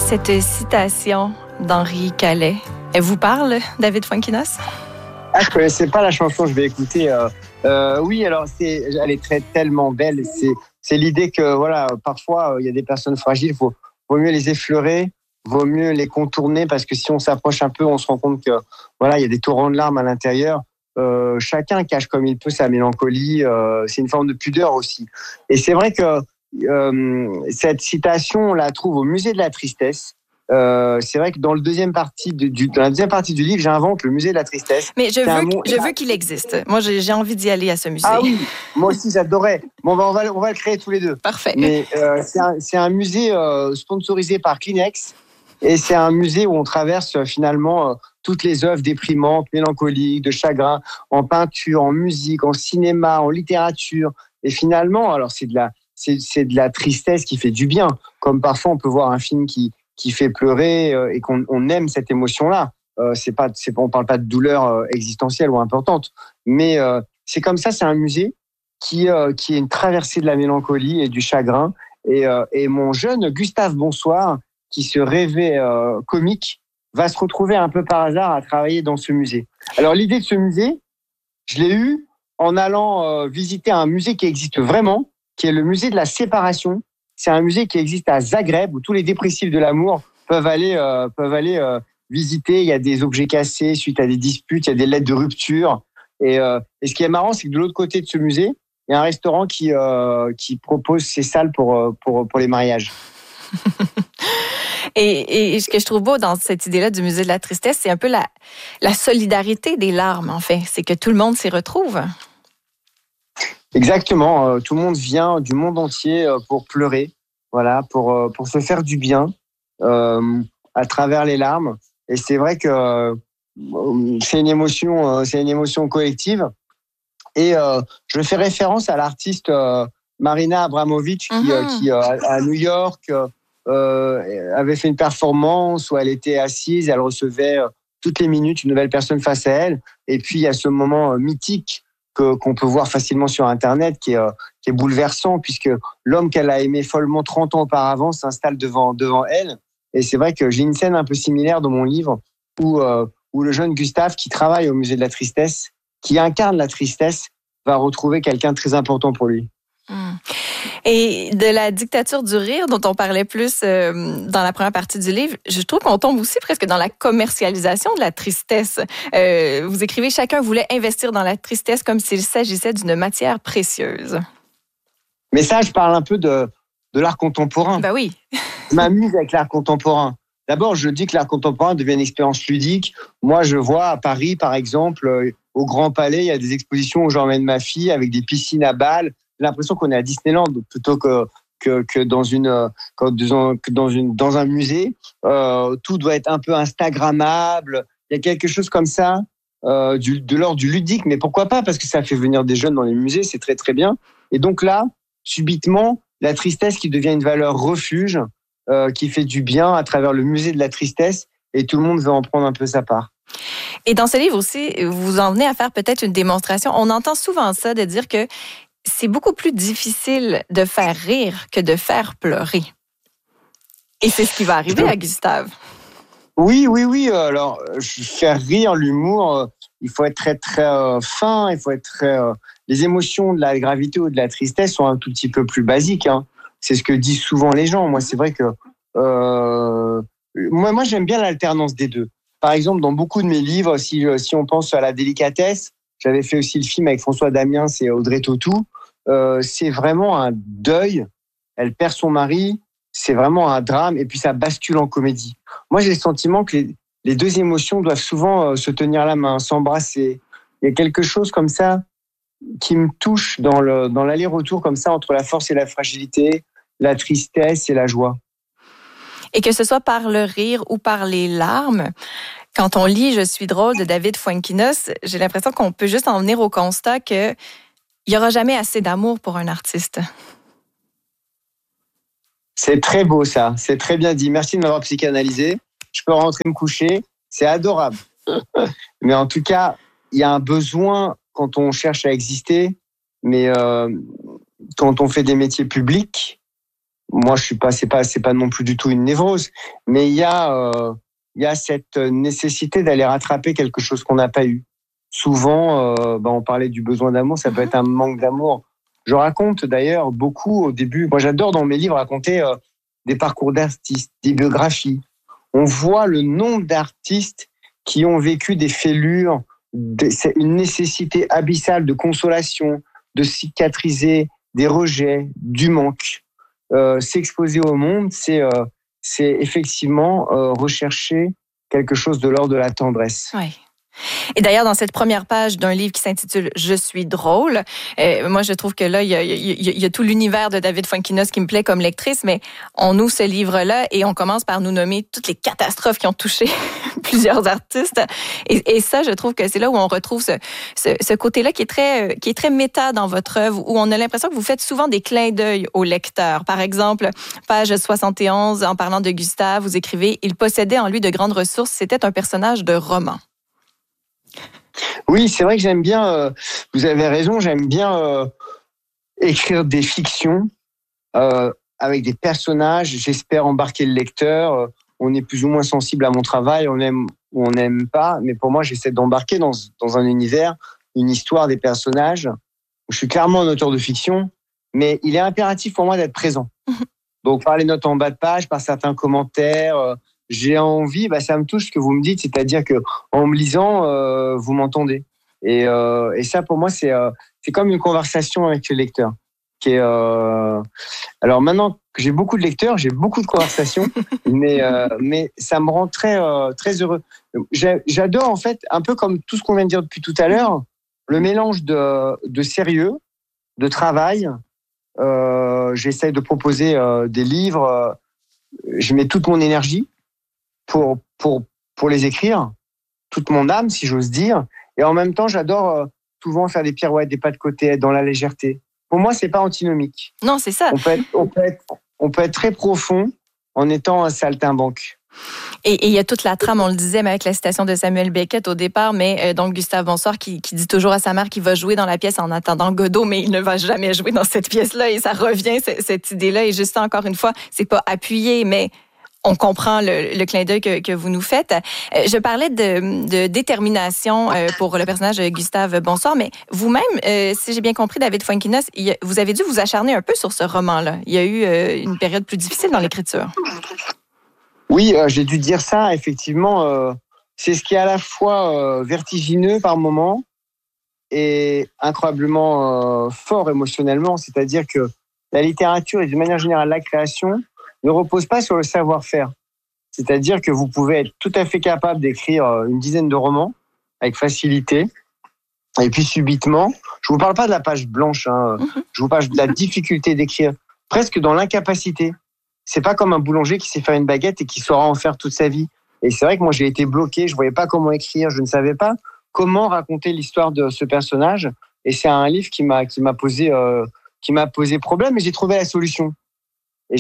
Cette citation d'Henri Calais, elle vous parle, David Fuenquinos? Ah, je connaissais pas la chanson, je vais écouter. Oui, alors elle est tellement belle. C'est l'idée que voilà, parfois il y a des personnes fragiles, vaut mieux les effleurer, vaut mieux les contourner parce que si on s'approche un peu, on se rend compte que voilà, il y a des torrents de larmes à l'intérieur. Chacun cache comme il peut sa mélancolie. C'est une forme de pudeur aussi. Et c'est vrai que cette citation, on la trouve au musée de la tristesse. C'est vrai que dans la deuxième partie du livre, j'invente le musée de la tristesse. Mais je veux qu'il existe. Moi, j'ai envie d'y aller à ce musée. Ah oui, moi aussi j'adorais. Bon, on va le créer tous les deux. Parfait. Mais c'est un musée sponsorisé par Kleenex. Et c'est un musée où on traverse finalement toutes les œuvres déprimantes, mélancoliques, de chagrin, en peinture, en musique, en cinéma, en littérature. Et finalement, alors c'est de la tristesse qui fait du bien. Comme parfois on peut voir un film qui fait pleurer et qu'on aime cette émotion-là. On parle pas de douleur existentielle ou importante, mais c'est comme ça. C'est un musée qui est une traversée de la mélancolie et du chagrin. Et mon jeune Gustave Bonsoir, qui se rêvait comique, va se retrouver un peu par hasard à travailler dans ce musée. Alors l'idée de ce musée, je l'ai eue en allant visiter un musée qui existe vraiment, qui est le musée de la séparation. C'est un musée qui existe à Zagreb où tous les dépressifs de l'amour peuvent aller visiter. Il y a des objets cassés suite à des disputes, il y a des lettres de rupture. Et ce qui est marrant, c'est que de l'autre côté de ce musée, il y a un restaurant qui propose ses salles pour les mariages. Et ce que je trouve beau dans cette idée-là du musée de la tristesse, c'est un peu la solidarité des larmes, en fait. C'est que tout le monde s'y retrouve. Exactement. Tout le monde vient du monde entier pour pleurer, voilà, pour se faire du bien à travers les larmes. Et c'est vrai que c'est une émotion collective. Et je fais référence à l'artiste Marina Abramovic qui à New York avait fait une performance où elle était assise, elle recevait toutes les minutes une nouvelle personne face à elle. Et puis il y a ce moment mythique qu'on peut voir facilement sur Internet, qui est bouleversant, puisque l'homme qu'elle a aimé follement 30 ans auparavant s'installe devant elle. Et c'est vrai que j'ai une scène un peu similaire dans mon livre où le jeune Gustave, qui travaille au musée de la tristesse, qui incarne la tristesse, va retrouver quelqu'un de très important pour lui. Et de la dictature du rire dont on parlait plus dans la première partie du livre, je trouve qu'on tombe aussi presque dans la commercialisation de la tristesse. Vous écrivez « Chacun voulait investir dans la tristesse comme s'il s'agissait d'une matière précieuse ». Mais ça, je parle un peu de l'art contemporain. Ben oui. Je m'amuse avec l'art contemporain. D'abord, je dis que l'art contemporain devient une expérience ludique. Moi, je vois à Paris, par exemple, au Grand Palais, il y a des expositions où j'emmène ma fille avec des piscines à balles. J'ai l'impression qu'on est à Disneyland plutôt que dans un musée. Tout doit être un peu instagrammable. Il y a quelque chose comme ça, de l'ordre du ludique. Mais pourquoi pas? Parce que ça fait venir des jeunes dans les musées, c'est très très bien. Et donc là, subitement, la tristesse qui devient une valeur refuge, qui fait du bien à travers le musée de la tristesse, et tout le monde veut en prendre un peu sa part. Et dans ce livre aussi, vous en venez à faire peut-être une démonstration. On entend souvent ça, de dire que c'est beaucoup plus difficile de faire rire que de faire pleurer. Et c'est ce qui va arriver à Gustave. Oui. Alors, faire rire, l'humour, il faut être très, très fin, il faut être très... les émotions de la gravité ou de la tristesse sont un tout petit peu plus basiques, hein. C'est ce que disent souvent les gens. Moi, c'est vrai que... moi, j'aime bien l'alternance des deux. Par exemple, dans beaucoup de mes livres, si on pense à la délicatesse, j'avais fait aussi le film avec François Damiens et Audrey Tautou. C'est vraiment un deuil. Elle perd son mari. C'est vraiment un drame. Et puis, ça bascule en comédie. Moi, j'ai le sentiment que les deux émotions doivent souvent se tenir la main, s'embrasser. Il y a quelque chose comme ça qui me touche dans l'aller-retour comme ça entre la force et la fragilité, la tristesse et la joie. Et que ce soit par le rire ou par les larmes, quand on lit « Je suis drôle » de David Fuenquinos, j'ai l'impression qu'on peut juste en venir au constat qu'il n'y aura jamais assez d'amour pour un artiste. C'est très beau ça, c'est très bien dit. Merci de m'avoir psychanalysé. Je peux rentrer me coucher, c'est adorable. Mais en tout cas, il y a un besoin quand on cherche à exister, mais quand on fait des métiers publics, moi, c'est pas non plus du tout une névrose, mais il y a cette nécessité d'aller rattraper quelque chose qu'on n'a pas eu. Souvent, on parlait du besoin d'amour, ça peut être un manque d'amour. Je raconte d'ailleurs beaucoup au début. Moi, j'adore dans mes livres raconter des parcours d'artistes, des biographies. On voit le nombre d'artistes qui ont vécu des fêlures, une nécessité abyssale de consolation, de cicatriser des rejets, du manque. S'exposer au monde, c'est effectivement rechercher quelque chose de l'ordre de la tendresse. Oui. Et d'ailleurs, dans cette première page d'un livre qui s'intitule « Je suis drôle », moi, je trouve que là, il y a tout l'univers de David Fuenquinos qui me plaît comme lectrice, mais on ouvre ce livre-là et on commence par nous nommer toutes les catastrophes qui ont touché plusieurs artistes. Et ça, je trouve que c'est là où on retrouve ce côté-là qui est très méta dans votre œuvre, où on a l'impression que vous faites souvent des clins d'œil au lecteur. Par exemple, page 71, en parlant de Gustave, vous écrivez « Il possédait en lui de grandes ressources, c'était un personnage de roman ». Oui, c'est vrai que j'aime bien, vous avez raison, j'aime bien écrire des fictions avec des personnages. J'espère embarquer le lecteur. On est plus ou moins sensible à mon travail, on aime ou on n'aime pas, mais pour moi, j'essaie d'embarquer dans un univers, une histoire, des personnages. Je suis clairement un auteur de fiction, mais il est impératif pour moi d'être présent. Donc, par les notes en bas de page, par certains commentaires, j'ai envie, ça me touche ce que vous me dites, c'est-à-dire que en me lisant, vous m'entendez. Et ça, pour moi, c'est comme une conversation avec le lecteur. Alors maintenant que j'ai beaucoup de lecteurs, j'ai beaucoup de conversations, mais ça me rend très très heureux. J'adore en fait, un peu comme tout ce qu'on vient de dire depuis tout à l'heure, le mélange de sérieux, de travail. J'essaie de proposer des livres. Je mets toute mon énergie pour les écrire, toute mon âme, si j'ose dire. Et en même temps, j'adore souvent faire des pirouettes, des pas de côté, être dans la légèreté. Pour moi, c'est pas antinomique. Non, c'est ça. On peut être très profond en étant un saltimbanque. Et il y a toute la trame, on le disait, mais avec la citation de Samuel Beckett au départ, mais donc Gustave Bonsoir qui dit toujours à sa mère qu'il va jouer dans la pièce en attendant Godot, mais il ne va jamais jouer dans cette pièce-là. Et ça revient, cette idée-là. Et juste encore une fois, c'est pas appuyé, mais on comprend le clin d'œil que vous nous faites. Je parlais de détermination pour le personnage de Gustave Bonsoir, mais vous-même, si j'ai bien compris, David Fuenquinos, vous avez dû vous acharner un peu sur ce roman-là. Il y a eu une période plus difficile dans l'écriture. Oui, j'ai dû dire ça, effectivement. C'est ce qui est à la fois vertigineux par moments et incroyablement fort émotionnellement. C'est-à-dire que la littérature et de manière générale la création ne repose pas sur le savoir-faire. C'est-à-dire que vous pouvez être tout à fait capable d'écrire une dizaine de romans avec facilité. Et puis subitement, je vous parle pas de la page blanche, je vous parle de la difficulté d'écrire, presque dans l'incapacité. C'est pas comme un boulanger qui sait faire une baguette et qui saura en faire toute sa vie. Et c'est vrai que moi j'ai été bloqué, je voyais pas comment écrire, je ne savais pas comment raconter l'histoire de ce personnage. Et c'est un livre qui m'a posé problème, et j'ai trouvé la solution. Et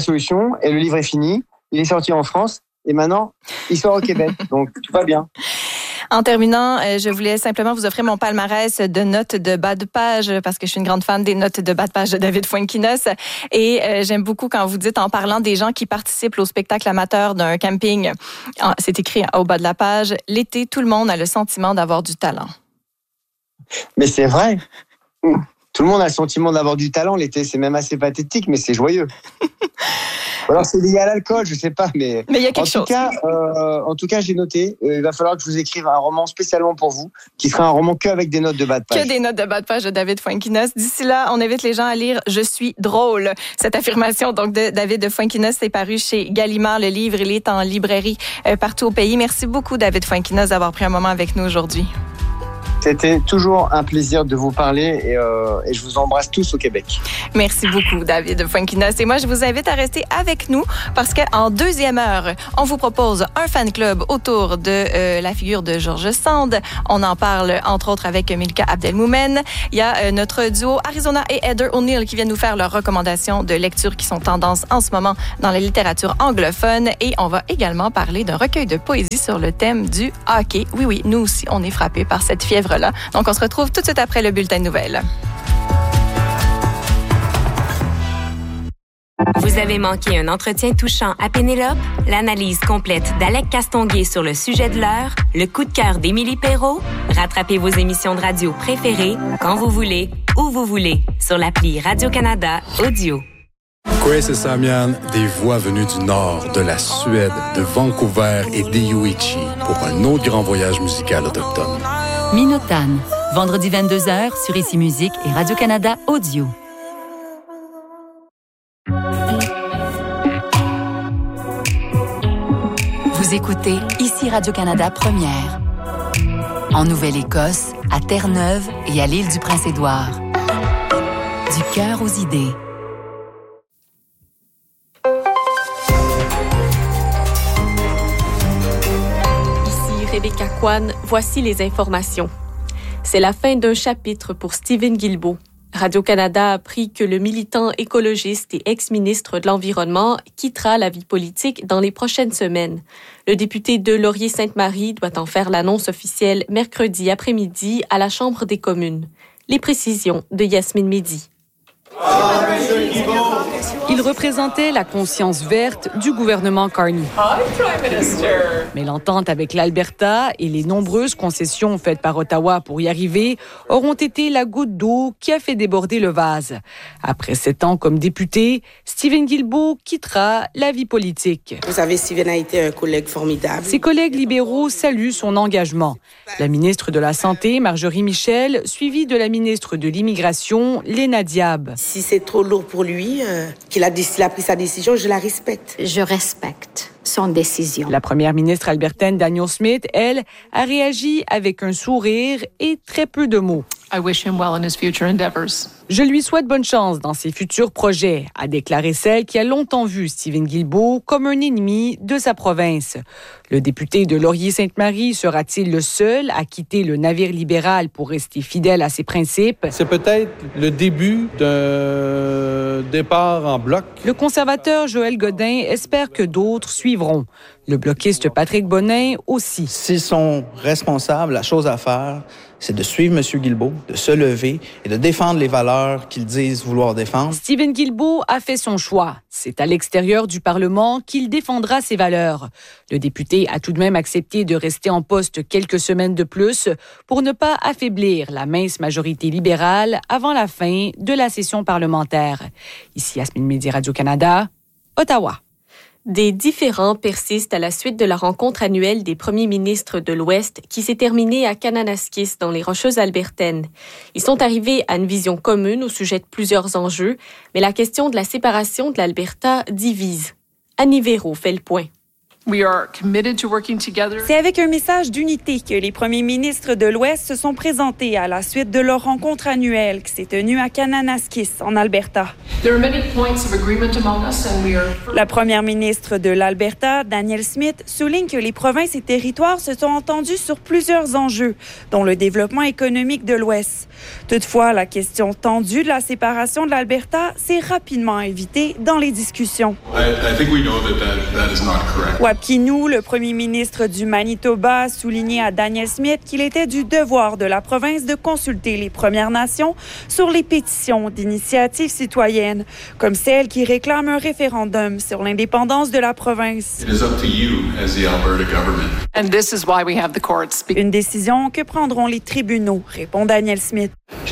le livre est fini, il est sorti en France, et maintenant, il sort au Québec. Donc, tout va bien. En terminant, je voulais simplement vous offrir mon palmarès de notes de bas de page, parce que je suis une grande fan des notes de bas de page de David Fuenquinos. Et j'aime beaucoup quand vous dites, en parlant des gens qui participent au spectacle amateur d'un camping, c'est écrit au bas de la page, « L'été, tout le monde a le sentiment d'avoir du talent ». Mais c'est vrai. Tout le monde a le sentiment d'avoir du talent l'été, c'est même assez mais c'est joyeux. Alors c'est lié à l'alcool, je sais pas, mais il y a quelque chose. En tout cas, j'ai noté. Il va falloir que je vous écrive un roman spécialement pour vous, qui sera un roman que avec des notes de bas de page. Que des notes de bas de page de David Fuenquinos. D'ici là, on invite les gens à lire « Je suis drôle ». Cette affirmation donc de David Fuenquinos est parue chez Gallimard. Le livre, il est en librairie partout au pays. Merci beaucoup, David Fuenquinos, d'avoir pris un moment avec nous aujourd'hui. C'était toujours un plaisir de vous parler et je vous embrasse tous au Québec. Merci beaucoup, David Fuenquinos. Et moi, je vous invite à rester avec nous parce qu'en deuxième heure, on vous propose un fan club autour de la figure de George Sand. On en parle, entre autres, avec Milka Abdelmoumen. Il y a notre duo Arizona et Heather O'Neill qui viennent nous faire leurs recommandations de lecture qui sont tendance en ce moment dans la littérature anglophone. Et on va également parler d'un recueil de poésie sur le thème du hockey. Oui, nous aussi, on est frappés par cette fièvre-là. Donc, on se retrouve tout de suite après le bulletin de nouvelles. Vous avez manqué un entretien touchant à Pénélope? L'analyse complète d'Alec Castonguay sur le sujet de l'heure? Le coup de cœur d'Émilie Perrault? Rattrapez vos émissions de radio préférées quand vous voulez, où vous voulez, sur l'appli Radio-Canada Audio. Chris et Samian, des voix venues du nord, de la Suède, de Vancouver et d'Ewichi pour un autre grand voyage musical autochtone. Minotan, vendredi 22h sur Ici Musique et Radio-Canada Audio. Vous écoutez Ici Radio-Canada Première. En Nouvelle-Écosse, à Terre-Neuve et à l'île du Prince-Édouard. Du cœur aux idées. Ici Rebecca Kwan, voici les informations. C'est la fin d'un chapitre pour Steven Guilbeault. Radio-Canada a appris que le militant écologiste et ex-ministre de l'Environnement quittera la vie politique dans les prochaines semaines. Le député de Laurier-Sainte-Marie doit en faire l'annonce officielle mercredi après-midi à la Chambre des communes. Les précisions de Yasmine Mehdi. Il représentait la conscience verte du gouvernement Carney. Mais l'entente avec l'Alberta et les nombreuses concessions faites par Ottawa pour y arriver auront été la goutte d'eau qui a fait déborder le vase. Après 7 ans comme député, Steven Guilbeault quittera la vie politique. Vous savez, Steven a été un collègue formidable. Ses collègues libéraux saluent son engagement. La ministre de la Santé, Marjorie Michel, suivie de la ministre de l'Immigration, Léna Diab. Si c'est trop lourd pour lui, qu'il a pris sa décision, je la respecte. Je respecte son décision. La première ministre albertaine, Danielle Smith, elle, a réagi avec un sourire et très peu de mots. I wish him well in his future endeavors. Je lui souhaite bonne chance dans ses futurs projets, a déclaré celle qui a longtemps vu Steven Guilbeault comme un ennemi de sa province. Le député de Laurier-Sainte-Marie sera-t-il le seul à quitter le navire libéral pour rester fidèle à ses principes? C'est peut-être le début d'un départ en bloc. Le conservateur Joël Godin espère que d'autres suivront. Le bloquiste Patrick Bonin aussi. S'ils sont responsables, la chose à faire, c'est de suivre M. Guilbeault, de se lever et de défendre les valeurs qu'ils disent vouloir défendre. Steven Guilbeault a fait son choix. C'est à l'extérieur du Parlement qu'il défendra ses valeurs. Le député a tout de même accepté de rester en poste quelques semaines de plus pour ne pas affaiblir la mince majorité libérale avant la fin de la session parlementaire. Ici Yasmine Mehdi, Radio-Canada, Ottawa. Des différends persistent à la suite de la rencontre annuelle des premiers ministres de l'Ouest qui s'est terminée à Kananaskis dans les Rocheuses albertaines. Ils sont arrivés à une vision commune au sujet de plusieurs enjeux, mais la question de la séparation de l'Alberta divise. Annie Véro fait le point. C'est avec un message d'unité que les premiers ministres de l'Ouest se sont présentés à la suite de leur rencontre annuelle qui s'est tenue à Kananaskis, en Alberta. La première ministre de l'Alberta, Danielle Smith, souligne que les provinces et territoires se sont entendus sur plusieurs enjeux, dont le développement économique de l'Ouest. Toutefois, la question tendue de la séparation de l'Alberta s'est rapidement évitée dans les discussions. Kinou, le premier ministre du Manitoba, a souligné à Danielle Smith qu'il était du devoir de la province de consulter les Premières Nations sur les pétitions d'initiatives citoyennes, comme celle qui réclame un référendum sur l'indépendance de la province. Une décision que prendront les tribunaux, répond Danielle Smith.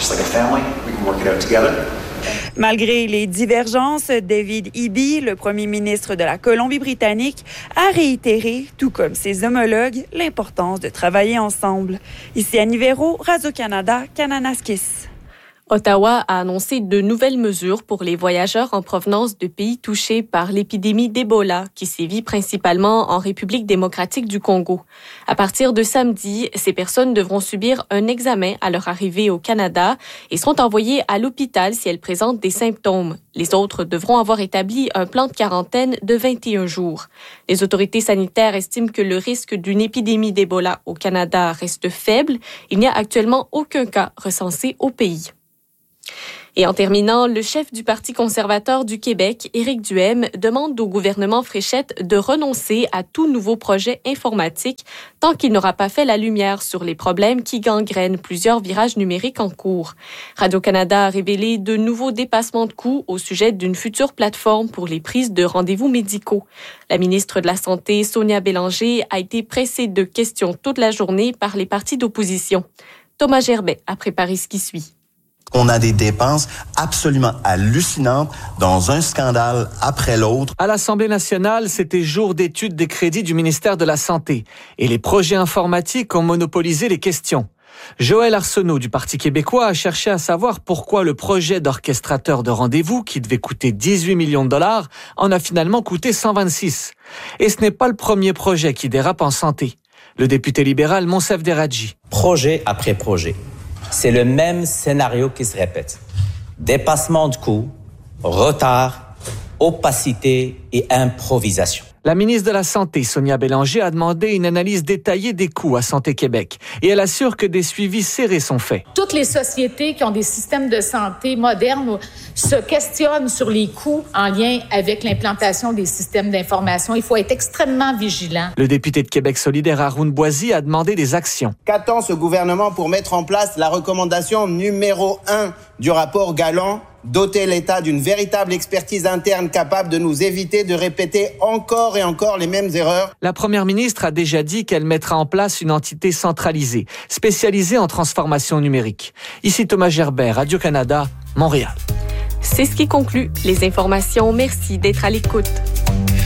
Malgré les divergences, David Eby, le premier ministre de la Colombie-Britannique, a réitéré, tout comme ses homologues, l'importance de travailler ensemble. Ici Annie Véro, Radio-Canada, Kananaskis. Ottawa a annoncé de nouvelles mesures pour les voyageurs en provenance de pays touchés par l'épidémie d'Ebola qui sévit principalement en République démocratique du Congo. À partir de samedi, ces personnes devront subir un examen à leur arrivée au Canada et seront envoyées à l'hôpital si elles présentent des symptômes. Les autres devront avoir établi un plan de quarantaine de 21 jours. Les autorités sanitaires estiment que le risque d'une épidémie d'Ebola au Canada reste faible. Il n'y a actuellement aucun cas recensé au pays. Et en terminant, le chef du Parti conservateur du Québec, Éric Duhaime, demande au gouvernement Fréchette de renoncer à tout nouveau projet informatique tant qu'il n'aura pas fait la lumière sur les problèmes qui gangrènent plusieurs virages numériques en cours. Radio-Canada a révélé de nouveaux dépassements de coûts au sujet d'une future plateforme pour les prises de rendez-vous médicaux. La ministre de la Santé, Sonia Bélanger, a été pressée de questions toute la journée par les partis d'opposition. Thomas Gerbet a préparé ce qui suit. On a des dépenses absolument hallucinantes dans un scandale après l'autre. À l'Assemblée nationale, c'était jour d'étude des crédits du ministère de la Santé. Et les projets informatiques ont monopolisé les questions. Joël Arsenault du Parti québécois a cherché à savoir pourquoi le projet d'orchestrateur de rendez-vous, qui devait coûter 18 millions de dollars, en a finalement coûté 126. Et ce n'est pas le premier projet qui dérape en santé. Le député libéral Monsef Deradji. Projet après projet. C'est le même scénario qui se répète. Dépassement de coûts, retard, opacité et improvisation. La ministre de la Santé, Sonia Bélanger, a demandé une analyse détaillée des coûts à Santé Québec et elle assure que des suivis serrés sont faits. Toutes les sociétés qui ont des systèmes de santé modernes se questionnent sur les coûts en lien avec l'implantation des systèmes d'information. Il faut être extrêmement vigilant. Le député de Québec solidaire Haroun Boisy a demandé des actions. Qu'attend ce gouvernement pour mettre en place la recommandation numéro 1 du rapport Galland ? Doter l'État d'une véritable expertise interne capable de nous éviter de répéter encore et encore les mêmes erreurs. La première ministre a déjà dit qu'elle mettra en place une entité centralisée, spécialisée en transformation numérique. Ici Thomas Gerbet, Radio-Canada, Montréal. C'est ce qui conclut les informations. Merci d'être à l'écoute.